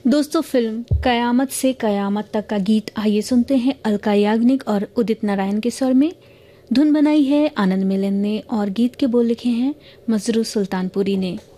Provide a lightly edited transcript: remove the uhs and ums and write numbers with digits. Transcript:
दोस्तों, फिल्म कयामत से कयामत तक का गीत आइए सुनते हैं अलका याग्निक और उदित नारायण के स्वर में। धुन बनाई है आनंद मिलन ने और गीत के बोल लिखे हैं मजरू सुल्तानपुरी ने।